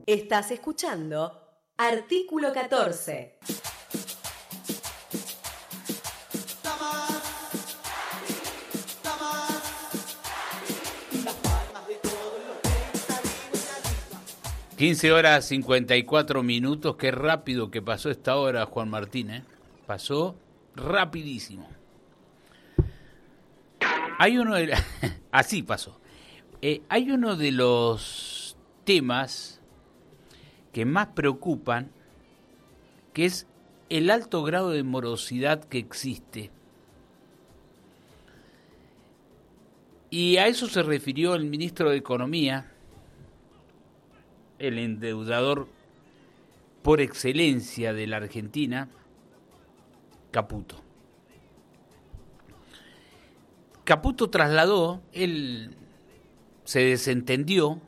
Estás escuchando Artículo 14. Quince horas 54 minutos. Qué rápido que pasó esta hora, Juan Martín, ¿eh? Pasó rapidísimo. Hay uno de así pasó. Hay uno de los temas que más preocupan, que es el alto grado de morosidad que existe. Y a eso se refirió el ministro de Economía, el endeudador por excelencia de la Argentina, Caputo. Caputo trasladó, él se desentendió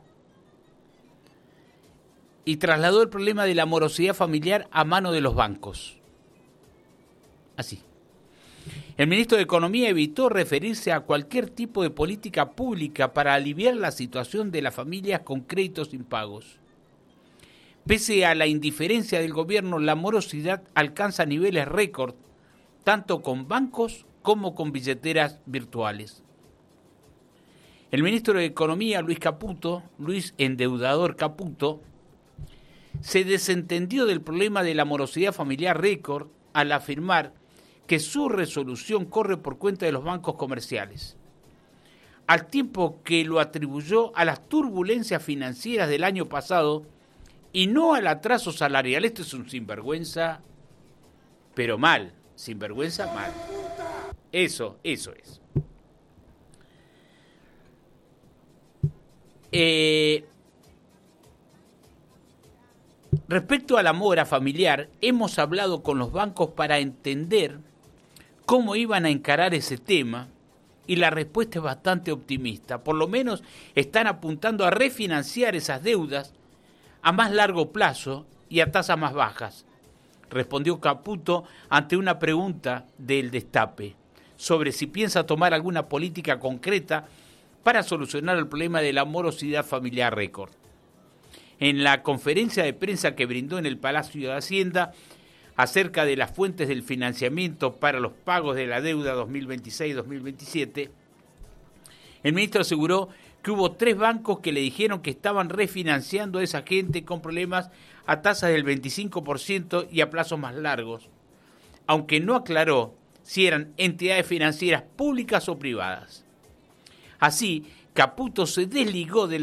y trasladó el problema de la morosidad familiar a mano de los bancos. Así. El ministro de Economía evitó referirse a cualquier tipo de política pública para aliviar la situación de las familias con créditos impagos. Pese a la indiferencia del gobierno, la morosidad alcanza niveles récord, tanto con bancos como con billeteras virtuales. El ministro de Economía, Luis Endeudador Caputo, se desentendió del problema de la morosidad familiar récord al afirmar que su resolución corre por cuenta de los bancos comerciales, al tiempo que lo atribuyó a las turbulencias financieras del año pasado y no al atraso salarial. Esto es un sinvergüenza, pero mal, sinvergüenza mal. Eso es. Respecto a la mora familiar, hemos hablado con los bancos para entender cómo iban a encarar ese tema y la respuesta es bastante optimista. Por lo menos están apuntando a refinanciar esas deudas a más largo plazo y a tasas más bajas, respondió Caputo ante una pregunta del Destape sobre si piensa tomar alguna política concreta para solucionar el problema de la morosidad familiar récord. En la conferencia de prensa que brindó en el Palacio de Hacienda acerca de las fuentes del financiamiento para los pagos de la deuda 2026-2027, el ministro aseguró que hubo 3 bancos que le dijeron que estaban refinanciando a esa gente con problemas a tasas del 25% y a plazos más largos, aunque no aclaró si eran entidades financieras públicas o privadas. Así, Caputo se desligó de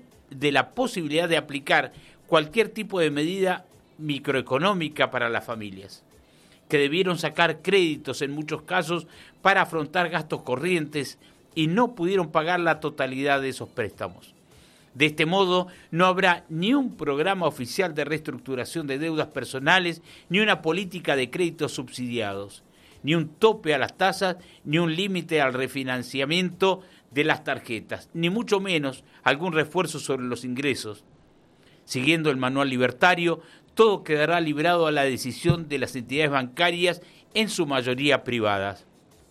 la posibilidad de aplicar cualquier tipo de medida microeconómica para las familias, que debieron sacar créditos en muchos casos para afrontar gastos corrientes y no pudieron pagar la totalidad de esos préstamos. De este modo, no habrá ni un programa oficial de reestructuración de deudas personales, ni una política de créditos subsidiados, ni un tope a las tasas, ni un límite al refinanciamiento de las tarjetas, ni mucho menos algún refuerzo sobre los ingresos. Siguiendo el manual libertario, todo quedará librado a la decisión de las entidades bancarias, en su mayoría privadas.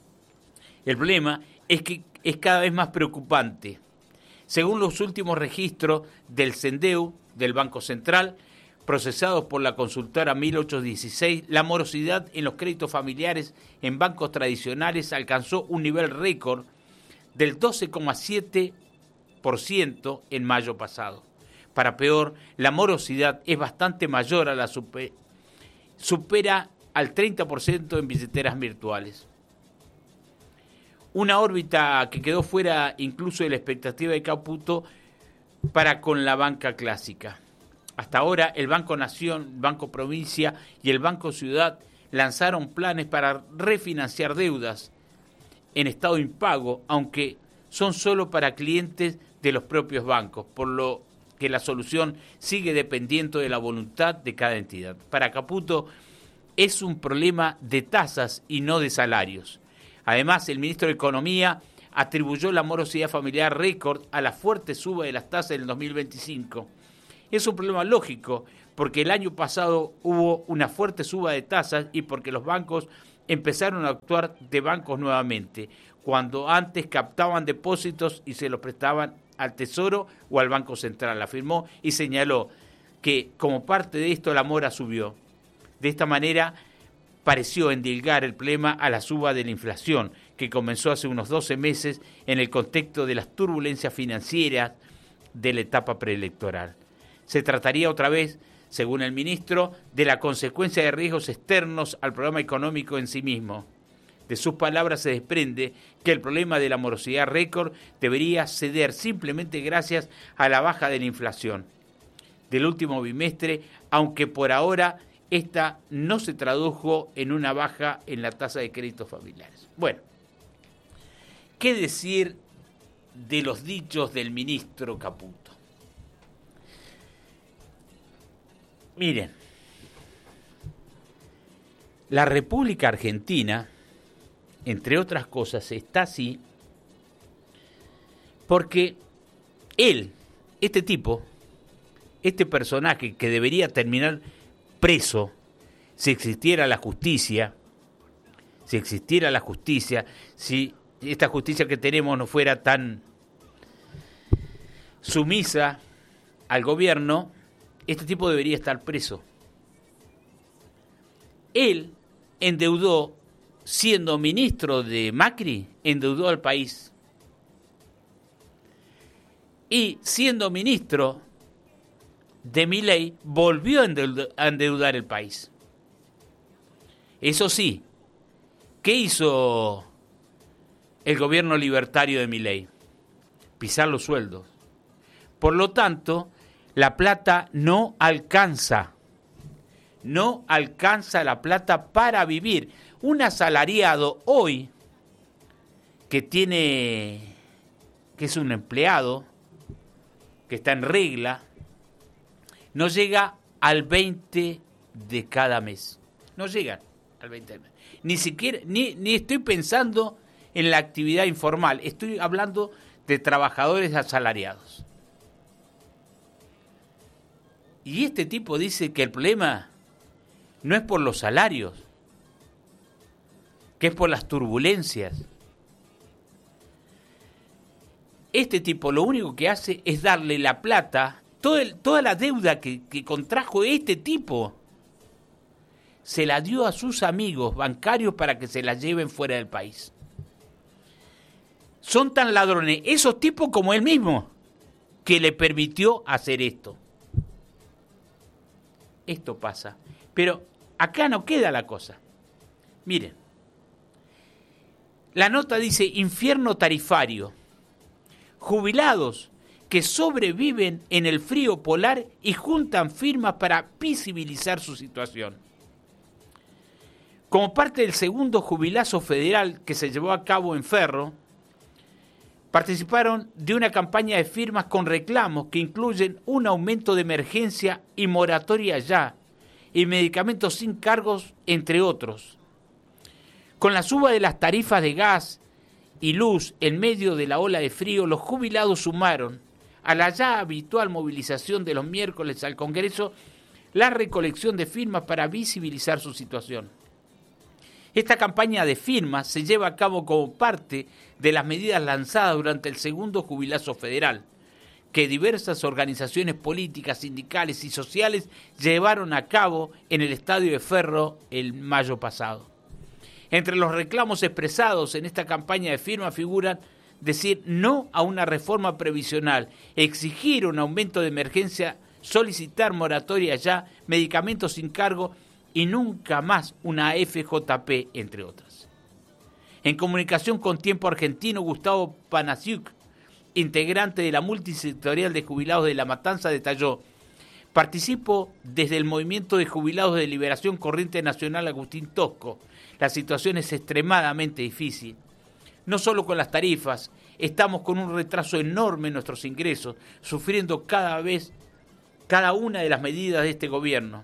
El problema es que es cada vez más preocupante. Según los últimos registros del CENDEU, del Banco Central, procesados por la consultora 1816, la morosidad en los créditos familiares en bancos tradicionales alcanzó un nivel récord del 12,7% en mayo pasado. Para peor, la morosidad es bastante mayor a la supera al 30% en billeteras virtuales. Una órbita que quedó fuera incluso de la expectativa de Caputo para con la banca clásica. Hasta ahora, el Banco Nación, Banco Provincia y el Banco Ciudad lanzaron planes para refinanciar deudas en estado impago, aunque son solo para clientes de los propios bancos, por lo que la solución sigue dependiendo de la voluntad de cada entidad. Para Caputo es un problema de tasas y no de salarios. Además, el ministro de Economía atribuyó la morosidad familiar récord a la fuerte suba de las tasas del 2025. Es un problema lógico, porque el año pasado hubo una fuerte suba de tasas y porque los bancos empezaron a actuar de bancos nuevamente, cuando antes captaban depósitos y se los prestaban al Tesoro o al Banco Central, afirmó y señaló. que como parte de esto la mora subió. De esta manera pareció endilgar el problema a la suba de la inflación, que comenzó hace unos 12 meses en el contexto de las turbulencias financieras de la etapa preelectoral. Se trataría otra vez, según el ministro, de la consecuencia de riesgos externos al programa económico en sí mismo. De sus palabras se desprende que el problema de la morosidad récord debería ceder simplemente gracias a la baja de la inflación del último bimestre, aunque por ahora esta no se tradujo en una baja en la tasa de créditos familiares. Bueno, ¿qué decir de los dichos del ministro Caputo? Miren, la República Argentina, entre otras cosas, está así porque él, este tipo, este personaje que debería terminar preso si existiera la justicia, si esta justicia que tenemos no fuera tan sumisa al gobierno, este tipo debería estar preso. Él endeudó, siendo ministro de Macri, endeudó al país. Y siendo ministro de Milei, volvió a endeudar el país. Eso sí, ¿qué hizo el gobierno libertario de Milei? Pisar los sueldos. Por lo tanto, la plata no alcanza la plata para vivir. Un asalariado hoy que es un empleado, que está en regla, no llega al 20 de cada mes. No llega al 20 del mes. Ni siquiera, ni estoy pensando en la actividad informal, estoy hablando de trabajadores asalariados. Y este tipo dice que el problema no es por los salarios, que es por las turbulencias. Este tipo lo único que hace es darle la plata, toda la deuda que contrajo este tipo, se la dio a sus amigos bancarios para que se la lleven fuera del país. Son tan ladrones esos tipos como él mismo, que le permitió hacer esto. Esto pasa. Pero acá no queda la cosa. Miren, la nota dice infierno tarifario. Jubilados que sobreviven en el frío polar y juntan firmas para visibilizar su situación. Como parte del segundo jubilazo federal que se llevó a cabo en Ferro, participaron de una campaña de firmas con reclamos que incluyen un aumento de emergencia y moratoria ya, y medicamentos sin cargos, entre otros. Con la suba de las tarifas de gas y luz en medio de la ola de frío, los jubilados sumaron a la ya habitual movilización de los miércoles al Congreso la recolección de firmas para visibilizar su situación. Esta campaña de firmas se lleva a cabo como parte de las medidas lanzadas durante el segundo jubilazo federal, que diversas organizaciones políticas, sindicales y sociales llevaron a cabo en el Estadio de Ferro el mayo pasado. Entre los reclamos expresados en esta campaña de firma figuran decir no a una reforma previsional, exigir un aumento de emergencia, solicitar moratoria ya, medicamentos sin cargo y nunca más una FJP, entre otras. En comunicación con Tiempo Argentino, Gustavo Panasiuk, integrante de la multisectorial de jubilados de La Matanza, detalló: participo desde el movimiento de jubilados de Liberación Corriente Nacional Agustín Tosco. La situación es extremadamente difícil. No solo con las tarifas, estamos con un retraso enorme en nuestros ingresos, sufriendo cada una de las medidas de este gobierno.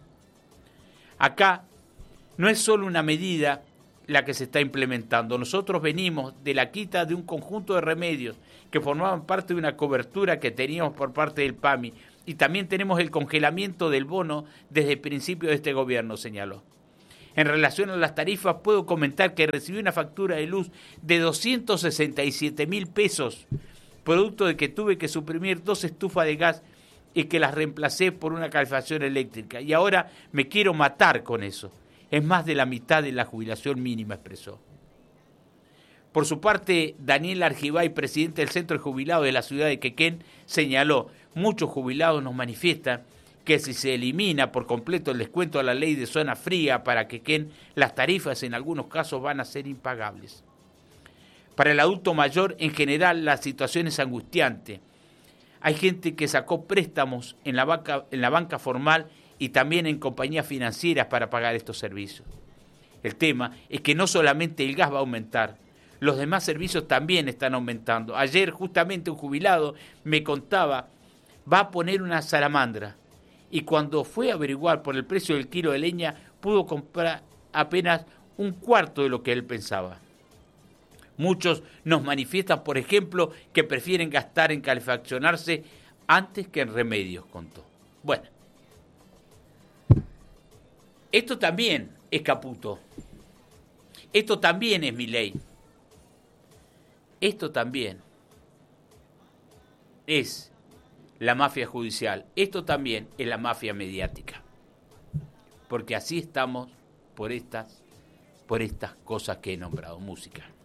Acá no es solo una medida la que se está implementando. Nosotros venimos de la quita de un conjunto de remedios que formaban parte de una cobertura que teníamos por parte del PAMI, y también tenemos el congelamiento del bono desde el principio de este gobierno, señaló. En relación a las tarifas, puedo comentar que recibí una factura de luz de 267.000 pesos, producto de que tuve que suprimir 2 estufas de gas y que las reemplacé por una calefacción eléctrica y ahora me quiero matar con eso. Es más de la mitad de la jubilación mínima, expresó. Por su parte, Daniel Argibay, presidente del Centro de Jubilados de la ciudad de Quequén, señaló: muchos jubilados nos manifiestan que si se elimina por completo el descuento a la ley de zona fría para Quequén, las tarifas en algunos casos van a ser impagables. Para el adulto mayor, en general, la situación es angustiante. Hay gente que sacó préstamos en la banca formal y también en compañías financieras para pagar estos servicios. El tema es que no solamente el gas va a aumentar, los demás servicios también están aumentando. Ayer justamente un jubilado me contaba, va a poner una salamandra, y cuando fue a averiguar por el precio del kilo de leña, pudo comprar apenas un cuarto de lo que él pensaba. Muchos nos manifiestan, por ejemplo, que prefieren gastar en calefaccionarse antes que en remedios, contó. Bueno, esto también es Caputo. Esto también es Milei. Esto también es la mafia judicial. Esto también es la mafia mediática. Porque así estamos por estas cosas que he nombrado. Música.